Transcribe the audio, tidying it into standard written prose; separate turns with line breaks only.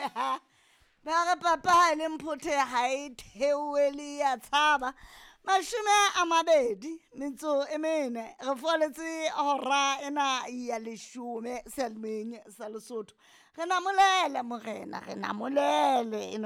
ba re papa ha le mphothe ha e theoele ya tshaba 24 re foletse hora ena ya 10 selmeng sa Lesotho. Re namolele morena, re namolele.